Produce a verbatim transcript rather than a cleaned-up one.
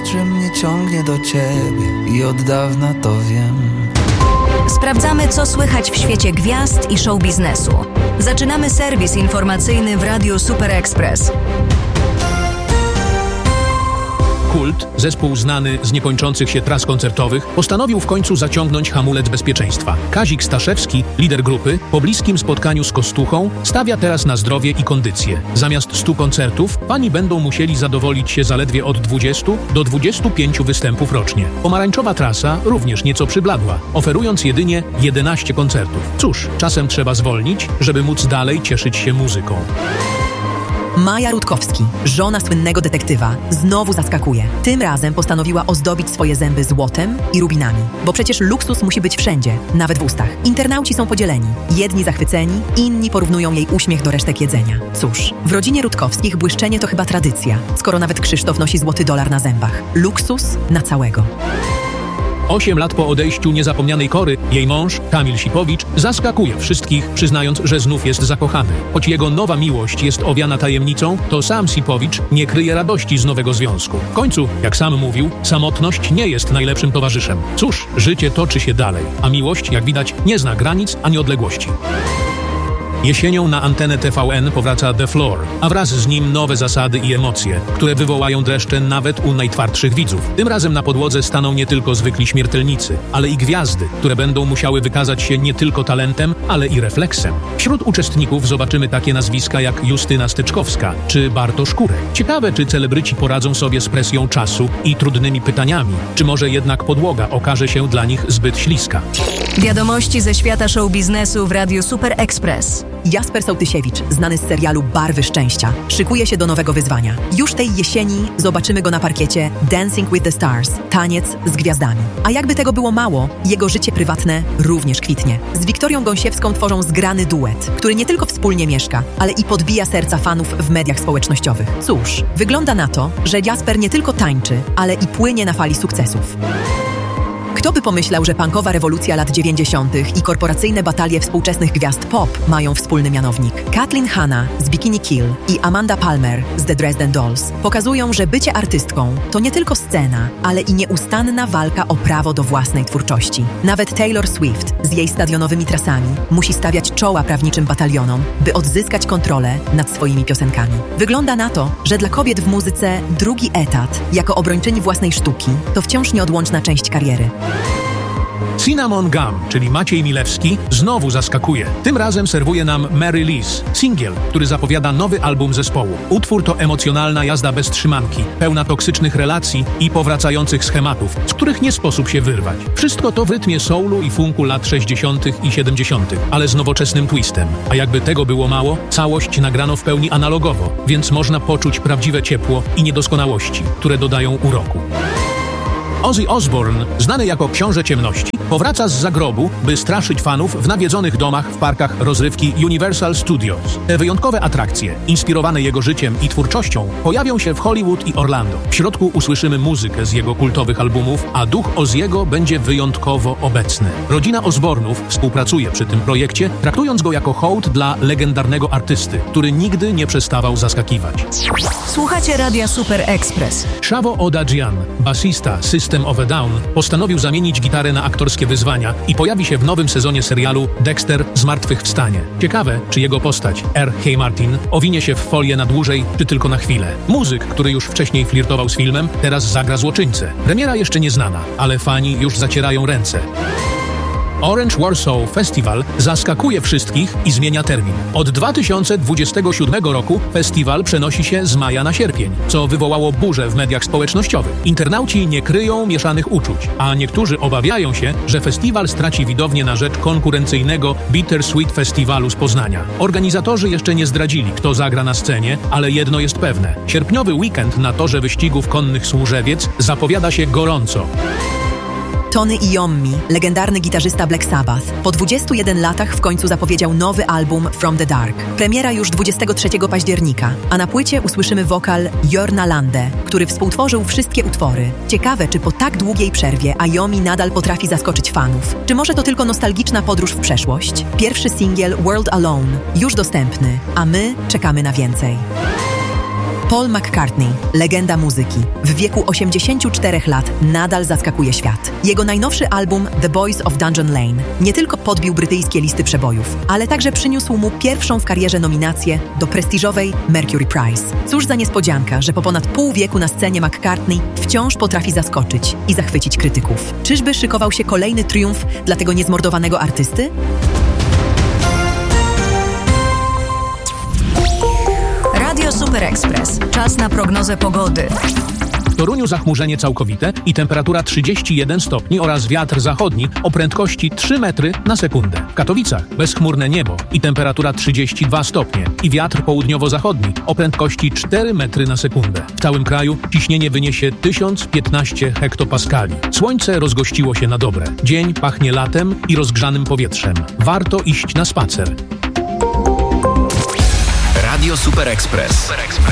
że mnie ciągnie do ciebie i od dawna to wiem. Sprawdzamy, co słychać w świecie gwiazd i show biznesu. Zaczynamy serwis informacyjny w Radiu Super Express. Kult, zespół znany z niekończących się tras koncertowych, postanowił w końcu zaciągnąć hamulec bezpieczeństwa. Kazik Staszewski, lider grupy, po bliskim spotkaniu z Kostuchą, stawia teraz na zdrowie i kondycję. Zamiast stu koncertów, fani będą musieli zadowolić się zaledwie od dwudziestu do dwudziestu pięciu występów rocznie. Pomarańczowa trasa również nieco przybladła, oferując jedynie jedenaście koncertów. Cóż, czasem trzeba zwolnić, żeby móc dalej cieszyć się muzyką. Maja Rutkowski, żona słynnego detektywa, znowu zaskakuje. Tym razem postanowiła ozdobić swoje zęby złotem i rubinami. Bo przecież luksus musi być wszędzie, nawet w ustach. Internauci są podzieleni. Jedni zachwyceni, inni porównują jej uśmiech do resztek jedzenia. Cóż, w rodzinie Rutkowskich błyszczenie to chyba tradycja, skoro nawet Krzysztof nosi złoty dolar na zębach. Luksus na całego. Osiem lat po odejściu niezapomnianej Kory, jej mąż, Kamil Sipowicz, zaskakuje wszystkich, przyznając, że znów jest zakochany. Choć jego nowa miłość jest owiana tajemnicą, to sam Sipowicz nie kryje radości z nowego związku. W końcu, jak sam mówił, samotność nie jest najlepszym towarzyszem. Cóż, życie toczy się dalej, a miłość, jak widać, nie zna granic ani odległości. Jesienią na antenę T V N powraca The Floor, a wraz z nim nowe zasady i emocje, które wywołają dreszcze nawet u najtwardszych widzów. Tym razem na podłodze staną nie tylko zwykli śmiertelnicy, ale i gwiazdy, które będą musiały wykazać się nie tylko talentem, ale i refleksem. Wśród uczestników zobaczymy takie nazwiska jak Justyna Steczkowska czy Bartosz Kurek. Ciekawe, czy celebryci poradzą sobie z presją czasu i trudnymi pytaniami, czy może jednak podłoga okaże się dla nich zbyt śliska. Wiadomości ze świata show biznesu w Radiu Super Express. Jasper Sołtysiewicz, znany z serialu Barwy Szczęścia, szykuje się do nowego wyzwania. Już tej jesieni zobaczymy go na parkiecie Dancing with the Stars, taniec z gwiazdami. A jakby tego było mało, jego życie prywatne również kwitnie. Z Wiktorią Gąsiewską tworzą zgrany duet, który nie tylko wspólnie mieszka, ale i podbija serca fanów w mediach społecznościowych. Cóż, wygląda na to, że Jasper nie tylko tańczy, ale i płynie na fali sukcesów. Kto by pomyślał, że punkowa rewolucja lat dziewięćdziesiątych i korporacyjne batalie współczesnych gwiazd pop mają wspólny mianownik. Kathleen Hanna z Bikini Kill i Amanda Palmer z The Dresden Dolls pokazują, że bycie artystką to nie tylko scena, ale i nieustanna walka o prawo do własnej twórczości. Nawet Taylor Swift z jej stadionowymi trasami musi stawiać czoła prawniczym batalionom, by odzyskać kontrolę nad swoimi piosenkami. Wygląda na to, że dla kobiet w muzyce drugi etat, jako obrończyni własnej sztuki, to wciąż nieodłączna część kariery. Cinnamon Gum, czyli Maciej Milewski, znowu zaskakuje. Tym razem serwuje nam Mary Liz, singiel, który zapowiada nowy album zespołu. Utwór to emocjonalna jazda bez trzymanki, pełna toksycznych relacji i powracających schematów, z których nie sposób się wyrwać. Wszystko to w rytmie soulu i funku lat sześćdziesiątych i siedemdziesiątych, ale z nowoczesnym twistem. A jakby tego było mało, całość nagrano w pełni analogowo, więc można poczuć prawdziwe ciepło i niedoskonałości, które dodają uroku. Ozzy Osbourne, znany jako Książę Ciemności, powraca z zagrobu, by straszyć fanów w nawiedzonych domach w parkach rozrywki Universal Studios. Te wyjątkowe atrakcje, inspirowane jego życiem i twórczością, pojawią się w Hollywood i Orlando. W środku usłyszymy muzykę z jego kultowych albumów, a duch Ozziego będzie wyjątkowo obecny. Rodzina Osbournów współpracuje przy tym projekcie, traktując go jako hołd dla legendarnego artysty, który nigdy nie przestawał zaskakiwać. Słuchacie Radia Super Express. Shavo Odadjian, basista System of a Down, postanowił zamienić gitarę na aktorskie wyzwania i pojawi się w nowym sezonie serialu Dexter Zmartwychwstanie. Ciekawe, czy jego postać, R. K. Martin, owinie się w folię na dłużej, czy tylko na chwilę. Muzyk, który już wcześniej flirtował z filmem, teraz zagra złoczyńcę. Premiera jeszcze nieznana, ale fani już zacierają ręce. Orange Warsaw Festival zaskakuje wszystkich i zmienia termin. Od dwa tysiące dwudziestego siódmego roku festiwal przenosi się z maja na sierpień, co wywołało burzę w mediach społecznościowych. Internauci nie kryją mieszanych uczuć, a niektórzy obawiają się, że festiwal straci widownię na rzecz konkurencyjnego Bittersweet Festiwalu z Poznania. Organizatorzy jeszcze nie zdradzili, kto zagra na scenie, ale jedno jest pewne. Sierpniowy weekend na torze wyścigów konnych Służewiec zapowiada się gorąco. Tony Iommi, legendarny gitarzysta Black Sabbath, po dwudziestu jeden latach w końcu zapowiedział nowy album From the Dark. Premiera już dwudziestego trzeciego października, a na płycie usłyszymy wokal Jorna Lande, który współtworzył wszystkie utwory. Ciekawe, czy po tak długiej przerwie Iommi nadal potrafi zaskoczyć fanów. Czy może to tylko nostalgiczna podróż w przeszłość? Pierwszy singiel World Alone już dostępny, a my czekamy na więcej. Paul McCartney, legenda muzyki, w wieku osiemdziesięciu czterech lat nadal zaskakuje świat. Jego najnowszy album The Boys of Dungeon Lane nie tylko podbił brytyjskie listy przebojów, ale także przyniósł mu pierwszą w karierze nominację do prestiżowej Mercury Prize. Cóż za niespodzianka, że po ponad pół wieku na scenie McCartney wciąż potrafi zaskoczyć i zachwycić krytyków. Czyżby szykował się kolejny triumf dla tego niezmordowanego artysty? Radio Super Express. Czas na prognozę pogody. W Toruniu zachmurzenie całkowite i temperatura trzydzieści jeden stopni oraz wiatr zachodni o prędkości trzy metry na sekundę. W Katowicach bezchmurne niebo i temperatura trzydzieści dwa stopnie i wiatr południowo-zachodni o prędkości cztery metry na sekundę. W całym kraju ciśnienie wyniesie tysiąc piętnaście hektopaskali. Słońce rozgościło się na dobre. Dzień pachnie latem i rozgrzanym powietrzem. Warto iść na spacer. Radio Super Express.